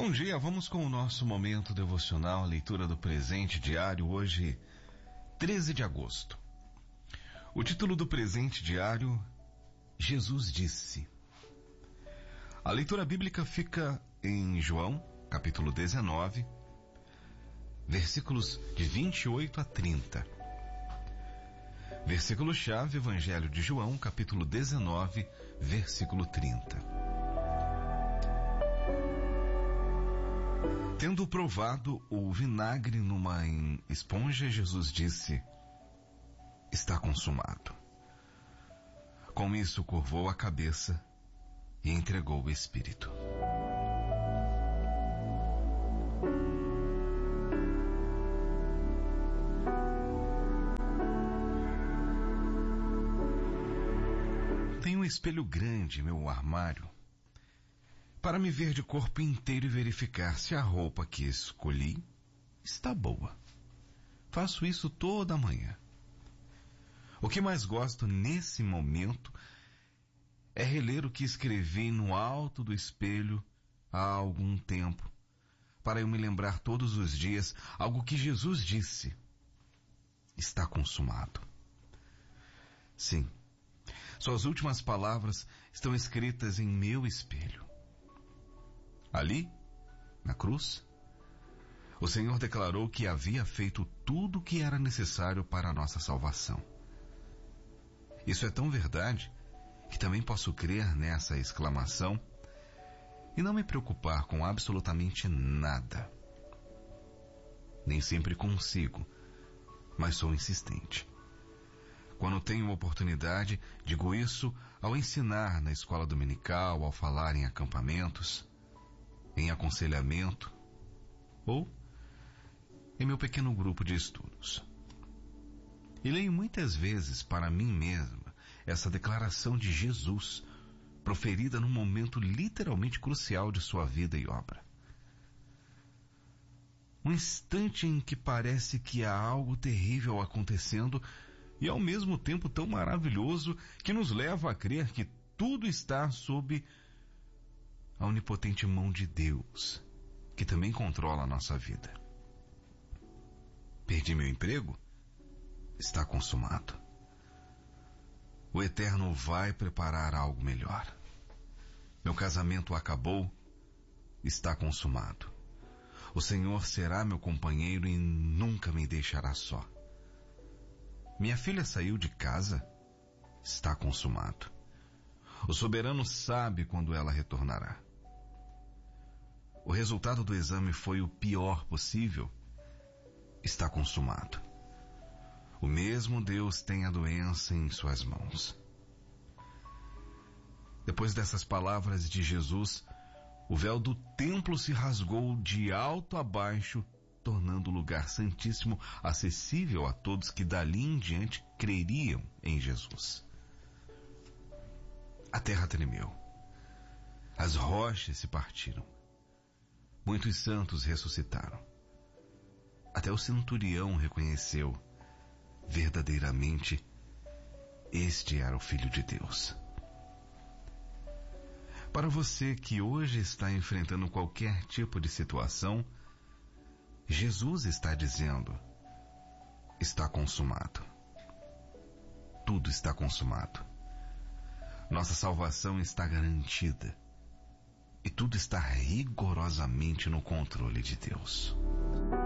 Bom dia, vamos com o nosso momento devocional, leitura do presente diário, hoje, 13 de agosto. O título do presente diário, Jesus disse. A leitura bíblica fica em João, capítulo 19, versículos de 28 a 30. Versículo-chave, Evangelho de João, capítulo 19, versículo 30. Tendo provado o vinagre numa esponja, Jesus disse: está consumado. Com isso, curvou a cabeça e entregou o Espírito. Tenho um espelho grande em meu armário para me ver de corpo inteiro e verificar se a roupa que escolhi está boa. Faço isso toda manhã. O que mais gosto nesse momento é reler o que escrevi no alto do espelho há algum tempo, para eu me lembrar todos os dias algo que Jesus disse: está consumado. Sim, suas últimas palavras estão escritas em meu espelho. Ali, na cruz, o Senhor declarou que havia feito tudo o que era necessário para a nossa salvação. Isso é tão verdade que também posso crer nessa exclamação e não me preocupar com absolutamente nada. Nem sempre consigo, mas sou insistente. Quando tenho oportunidade, digo isso ao ensinar na escola dominical, ao falar em acampamentos, em aconselhamento ou em meu pequeno grupo de estudos. E leio muitas vezes para mim mesma essa declaração de Jesus, proferida num momento literalmente crucial de sua vida e obra. Um instante em que parece que há algo terrível acontecendo e ao mesmo tempo tão maravilhoso que nos leva a crer que tudo está sob a onipotente mão de Deus, que também controla a nossa vida. Perdi meu emprego? Está consumado. O Eterno vai preparar algo melhor. Meu casamento acabou? Está consumado. O Senhor será meu companheiro e nunca me deixará só. Minha filha saiu de casa? Está consumado. O soberano sabe quando ela retornará. O resultado do exame foi o pior possível? Está consumado. O mesmo Deus tem a doença em suas mãos. Depois dessas palavras de Jesus, o véu do templo se rasgou de alto a baixo, tornando o lugar santíssimo acessível a todos que dali em diante creriam em Jesus. A terra tremeu. As rochas se partiram. Muitos santos ressuscitaram. Até o centurião reconheceu: verdadeiramente, este era o Filho de Deus. Para você que hoje está enfrentando qualquer tipo de situação, Jesus está dizendo: está consumado. Tudo está consumado. Nossa salvação está garantida. E tudo está rigorosamente no controle de Deus.